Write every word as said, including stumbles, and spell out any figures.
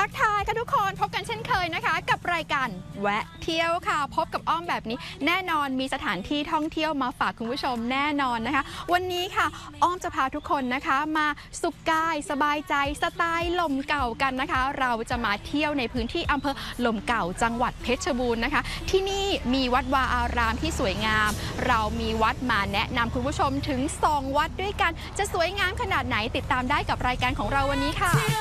ทักทายค่ะทุกคนพบกันเช่นเคยนะคะกับรายการแวะเที่ยวค่ะพบกับอ้อมแบบนี้แน่นอนมีสถานที่ท่องเที่ยวมาฝากคุณผู้ชมแน่นอนนะคะวันนี้ค่ะอ้อมจะพาทุกคนนะคะมาสุขกายสบายใจสไตล์ลมเก่ากันนะคะเราจะมาเที่ยวในพื้นที่อำเภอลมเก่าจังหวัดเพชรบูรณ์นะคะที่นี่มีวัดวาอารามที่สวยงามเรามีวัดมาแนะนำคุณผู้ชมถึงสองวัดด้วยกันจะสวยงามขนาดไหนติดตามได้กับรายการของเราวันนี้ค่ะ